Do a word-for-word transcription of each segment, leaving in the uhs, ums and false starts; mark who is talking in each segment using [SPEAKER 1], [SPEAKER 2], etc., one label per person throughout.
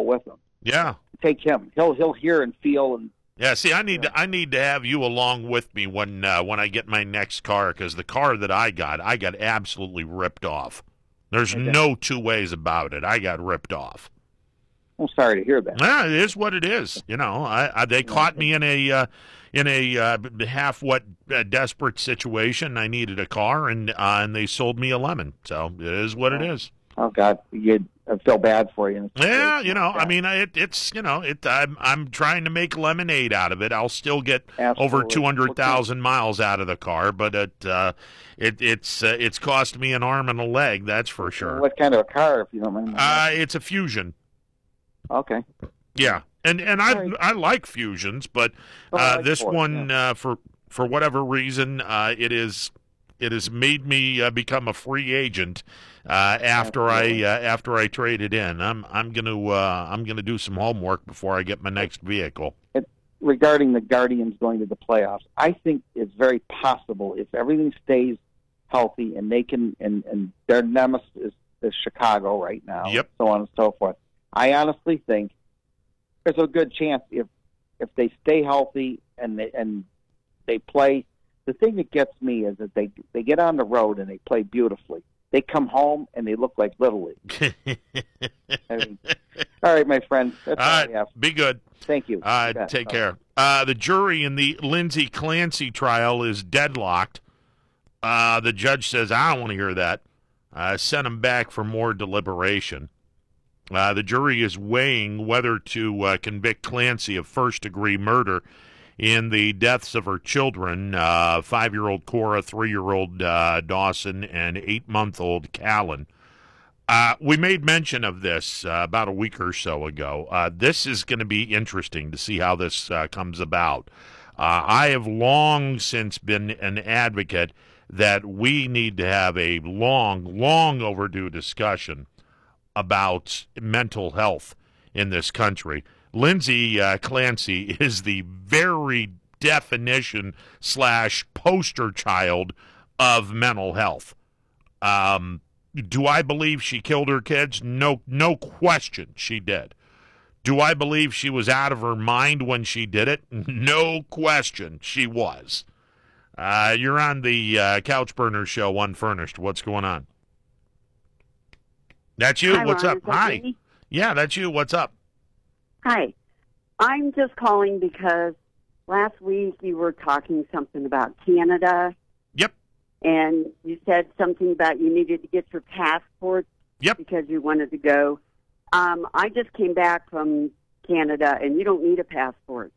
[SPEAKER 1] vehicle with him.
[SPEAKER 2] Yeah.
[SPEAKER 1] Take him. He'll he'll hear and feel and.
[SPEAKER 2] Yeah, see, I need to, I need to have you along with me when uh, when I get my next car, because the car that I got, I got absolutely ripped off. There's
[SPEAKER 1] Okay.
[SPEAKER 2] no two ways about it. I got ripped off.
[SPEAKER 1] I'm sorry to hear that.
[SPEAKER 2] Yeah, it is what it is. You know, I, I they caught me in a uh, in a uh, half what uh, desperate situation. I needed a car, and uh, and they sold me a lemon. So it is what it is.
[SPEAKER 1] Oh God, you I feel bad for you.
[SPEAKER 2] Yeah, you know, I mean, it, it's you know, it. I'm I'm trying to make lemonade out of it. I'll still get
[SPEAKER 1] Absolutely.
[SPEAKER 2] over two hundred thousand miles out of the car, but it uh, it it's uh, it's cost me an arm and a leg. That's for sure.
[SPEAKER 1] What kind of a car, if you don't mind?
[SPEAKER 2] Uh, it's a Fusion.
[SPEAKER 1] Okay.
[SPEAKER 2] Yeah, and and I
[SPEAKER 1] Right.
[SPEAKER 2] I like Fusions, but
[SPEAKER 1] Oh, I
[SPEAKER 2] uh,
[SPEAKER 1] like
[SPEAKER 2] this
[SPEAKER 1] Ford,
[SPEAKER 2] one uh, for for whatever reason uh, it is it has made me uh, become a free agent uh, after
[SPEAKER 1] Absolutely.
[SPEAKER 2] I uh, after I trade it in. I'm I'm gonna uh, I'm gonna do some homework before I get my next vehicle.
[SPEAKER 1] It, regarding the Guardians going to the playoffs, I think it's very possible if everything stays healthy and they can and and their nemesis is, is Chicago right now.
[SPEAKER 2] Yep.
[SPEAKER 1] So on and so forth. I honestly think there's a good chance if if they stay healthy and they and they play. The thing that gets me is that they they get on the road and they play beautifully. They come home and they look like Little League. I mean, all right, my friend. That's all,
[SPEAKER 2] All
[SPEAKER 1] I
[SPEAKER 2] right,
[SPEAKER 1] have.
[SPEAKER 2] be good.
[SPEAKER 1] Thank you.
[SPEAKER 2] Uh,
[SPEAKER 1] You bet.
[SPEAKER 2] take
[SPEAKER 1] Bye.
[SPEAKER 2] care. Uh, the jury in the Lindsay Clancy trial is deadlocked. Uh, the judge says, I don't want to hear that. Uh, send him back for more deliberation. Uh, the jury is weighing whether to uh, convict Clancy of first-degree murder in the deaths of her children, uh, five-year-old Cora, three-year-old uh, Dawson, and eight-month-old Callan. Uh, we made mention of this uh, about a week or so ago. Uh, this is going to be interesting to see how this uh, comes about. Uh, I have long since been an advocate that we need to have a long, long overdue discussion about mental health in this country. Lindsay uh, Clancy is the very definition slash poster child of mental health. Um, do I believe she killed her kids? No, no question she did. Do I believe she was out of her mind when she did it? No question she was. Uh, you're on the uh, Couch Burner Show, Unfurnished. What's going on? That's you.
[SPEAKER 3] Hi,
[SPEAKER 2] What's
[SPEAKER 3] Ron.
[SPEAKER 2] up?
[SPEAKER 3] Is that
[SPEAKER 2] Hi.
[SPEAKER 3] me?
[SPEAKER 2] Yeah, that's you. What's up?
[SPEAKER 3] Hi. I'm just calling because last week you were talking something about Canada,
[SPEAKER 2] Yep.
[SPEAKER 3] and you said something about you needed to get your passport
[SPEAKER 2] Yep.
[SPEAKER 3] because you wanted to go. Um, I just came back from Canada, and you don't need a passport.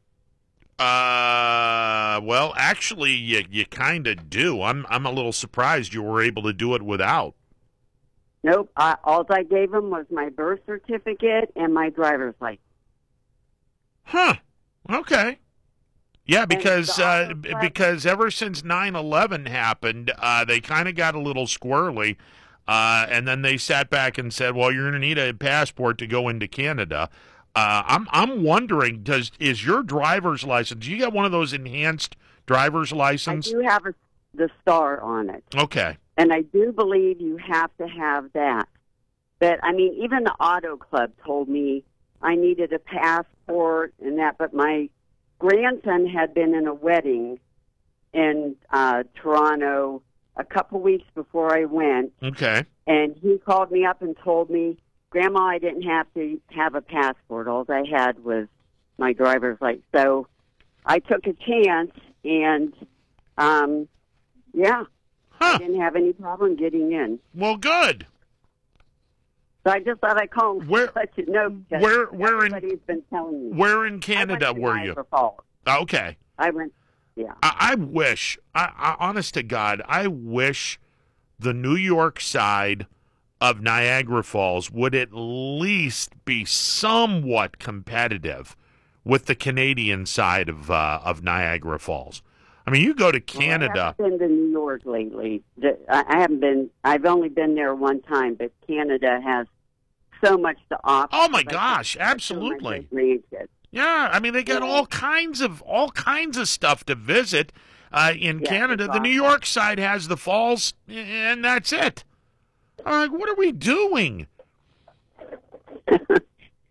[SPEAKER 2] Uh, well, actually, you you kind of do. I'm I'm a little surprised you were able to do it without.
[SPEAKER 3] Nope. I, all I gave them was my birth certificate and my driver's license.
[SPEAKER 2] Huh. Okay. Yeah, because
[SPEAKER 3] the
[SPEAKER 2] uh,
[SPEAKER 3] auto
[SPEAKER 2] b-
[SPEAKER 3] club-
[SPEAKER 2] because ever since nine eleven happened, uh, they kind of got a little squirrely, uh, and then they sat back and said, "Well, you're going to need a passport to go into Canada." Uh, I'm I'm wondering, does is your driver's license? Do you got one of those enhanced driver's
[SPEAKER 3] I
[SPEAKER 2] license?
[SPEAKER 3] do have a, the star on it.
[SPEAKER 2] Okay.
[SPEAKER 3] And I do believe you have to have that. But, I mean, even the auto club told me I needed a passport and that. But my grandson had been in a wedding in uh, Toronto a couple weeks before I went.
[SPEAKER 2] Okay.
[SPEAKER 3] And he called me up and told me, Grandma, I didn't have to have a passport. All I had was my driver's license. So I took a chance and, um, yeah.
[SPEAKER 2] Huh.
[SPEAKER 3] I didn't have any problem getting in.
[SPEAKER 2] Well, good.
[SPEAKER 3] So I just thought I'd call and
[SPEAKER 2] Where-
[SPEAKER 3] let you know. because
[SPEAKER 2] where- where in-
[SPEAKER 3] everybody's been telling me.
[SPEAKER 2] Where in
[SPEAKER 3] I
[SPEAKER 2] Canada
[SPEAKER 3] went to
[SPEAKER 2] were
[SPEAKER 3] Niagara
[SPEAKER 2] you?
[SPEAKER 3] Falls.
[SPEAKER 2] Okay.
[SPEAKER 3] I went, yeah.
[SPEAKER 2] I, I wish, I, I, honest to God, I wish the New York side of Niagara Falls would at least be somewhat competitive with the Canadian side of uh, of Niagara Falls. I mean, you go to
[SPEAKER 3] Well, I
[SPEAKER 2] Canada.
[SPEAKER 3] haven't been to New York lately. The- I I haven't been. I've only been there one time, but Canada has so much to offer.
[SPEAKER 2] Oh my
[SPEAKER 3] Like,
[SPEAKER 2] gosh,
[SPEAKER 3] that's one of my
[SPEAKER 2] absolutely.
[SPEAKER 3] grandkids.
[SPEAKER 2] Yeah, I mean they got
[SPEAKER 3] Yeah.
[SPEAKER 2] all kinds of all kinds of stuff to visit uh, in
[SPEAKER 3] Yeah,
[SPEAKER 2] Canada.
[SPEAKER 3] it's
[SPEAKER 2] The New
[SPEAKER 3] awesome.
[SPEAKER 2] York side has the falls, and that's it. I'm like, what are we doing?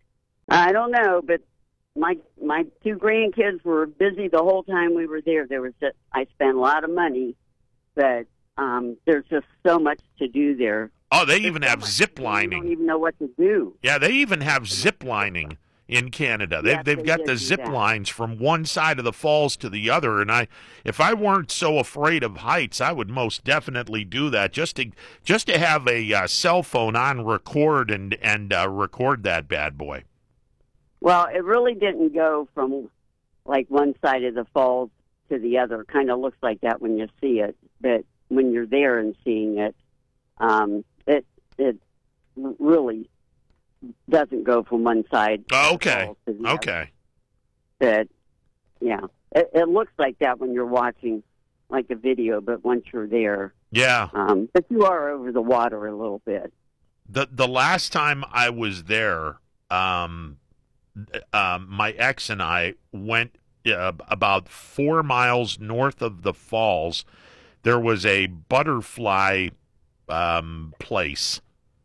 [SPEAKER 3] I don't know, but my my two grandkids were busy the whole time we were there. There was just, I spent a lot of money, but um, there's just so much to do there.
[SPEAKER 2] Oh, they
[SPEAKER 3] There's
[SPEAKER 2] even
[SPEAKER 3] so
[SPEAKER 2] have
[SPEAKER 3] much-
[SPEAKER 2] zip
[SPEAKER 3] You
[SPEAKER 2] lining.
[SPEAKER 3] don't even know what to do.
[SPEAKER 2] Yeah, they even have zip lining in Canada. They've
[SPEAKER 3] Yes,
[SPEAKER 2] they've
[SPEAKER 3] they
[SPEAKER 2] got
[SPEAKER 3] did
[SPEAKER 2] the
[SPEAKER 3] do
[SPEAKER 2] zip
[SPEAKER 3] that.
[SPEAKER 2] lines from one side of the falls to the other. And I, if I weren't so afraid of heights, I would most definitely do that just to just to have a uh, cell phone on record and and uh, record that bad boy.
[SPEAKER 3] Well, it really didn't go from like one side of the falls to the other. Kind of looks like that when you see it, but when you're there and seeing it, um, it it really doesn't go from one side of the
[SPEAKER 2] Okay,
[SPEAKER 3] falls to the other.
[SPEAKER 2] okay.
[SPEAKER 3] But yeah, it, it looks like that when you're watching like a video, but once you're there,
[SPEAKER 2] Yeah.
[SPEAKER 3] um, but you are over the water a little bit.
[SPEAKER 2] The the last time I was there, um, um, my ex and I went uh, about four miles north of the falls. There was a butterfly um, place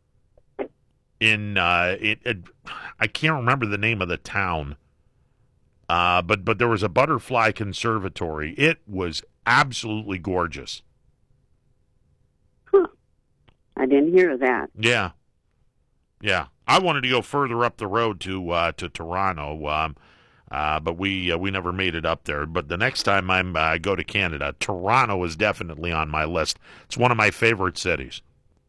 [SPEAKER 2] in uh, it, it. I can't remember the name of the town, uh, but but there was a butterfly conservatory. It was absolutely gorgeous.
[SPEAKER 3] I didn't hear that.
[SPEAKER 2] Yeah, yeah. I wanted to go further up the road to uh, to Toronto, um, uh, but we uh, we never made it up there. But the next time I'm, uh, I go to Canada, Toronto is definitely on my list. It's one of my favorite cities.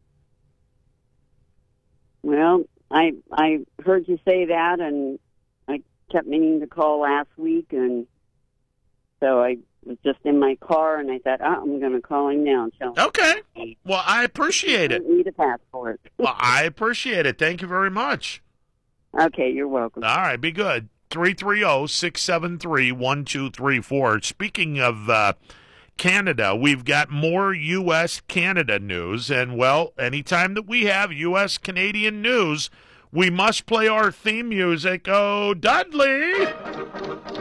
[SPEAKER 3] Well, I I heard you say that, and I kept meaning to call last week, and so I was just in my car, and I thought, oh, I'm going to call him now and tell him
[SPEAKER 2] Okay. Well, I appreciate
[SPEAKER 3] I
[SPEAKER 2] it.
[SPEAKER 3] need a passport.
[SPEAKER 2] Well, I appreciate it. Thank you very much.
[SPEAKER 3] Okay, you're welcome.
[SPEAKER 2] All right, be good. three three zero, six seven three, one two three four. Speaking of uh, Canada, we've got more U S Canada news. And, well, anytime that we have U S Canadian news, we must play our theme music. Oh, Dudley!